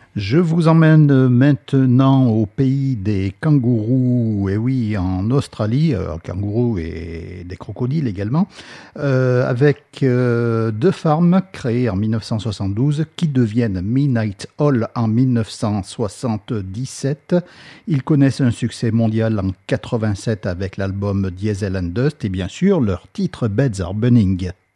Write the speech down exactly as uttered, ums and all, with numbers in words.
Je vous emmène maintenant au pays des kangourous, et oui, en Australie, euh, kangourous et des crocodiles également, euh, avec euh, deux farms créées en mille neuf cent soixante-douze qui deviennent Midnight Hall en mille neuf cent soixante-dix-sept. Ils connaissent un succès mondial en quatre-vingt-sept avec l'album Diesel and Dust et bien sûr leur titre Beds Are Burning.